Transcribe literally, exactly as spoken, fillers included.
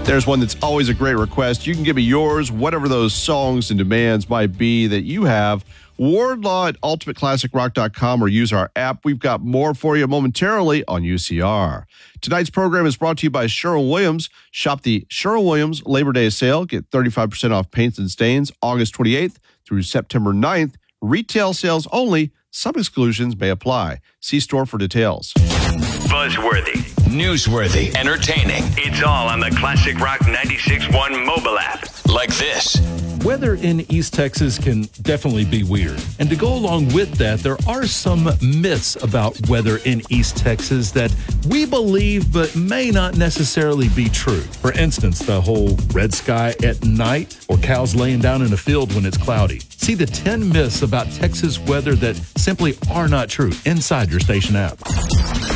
There's one that's always a great request. You can give me yours, whatever those songs and demands might be that you have. Wardlaw at ultimate classic rock dot com or use our app. We've got more for you momentarily on U C R. Tonight's program is brought to you by Sherwin-Williams. Shop the Sherwin-Williams Labor Day sale. Get thirty-five percent off paints and stains August twenty-eighth through September ninth. Retail sales only. Some exclusions may apply. See store for details. Buzzworthy, newsworthy, entertaining. It's all on the Classic Rock ninety-six point one mobile app. Like this. Weather in East Texas can definitely be weird. And to go along with that, there are some myths about weather in East Texas that we believe but may not necessarily be true. For instance, the whole red sky at night or cows laying down in a field when it's cloudy. See the ten myths about Texas weather that simply are not true inside your station app.